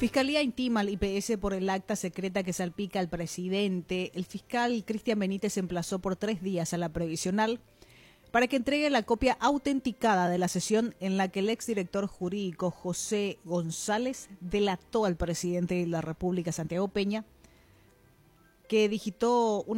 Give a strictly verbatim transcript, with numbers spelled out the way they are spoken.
Fiscalía intima al I P S por el acta secreta que salpica al presidente. El fiscal Cristian Benítez emplazó por tres días a la previsional para que entregue la copia autenticada de la sesión en la que el exdirector jurídico José González delató al presidente de la República, Santiago Peña, que digitó una